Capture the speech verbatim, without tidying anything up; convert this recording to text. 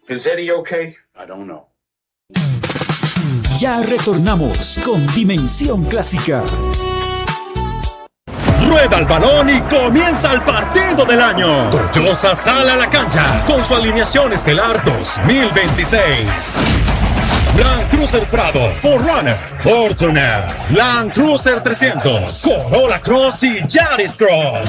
Is Eddie okay? I don't know. Ya retornamos con Dimensión Clásica. Rueda el balón y comienza el partido del año. Toyosa sale a la cancha con su alineación estelar dos mil veintiséis. Land Cruiser Prado, cuatro Runner, Fortuner, Land Cruiser trescientos, Corolla Cross y Yaris Cross.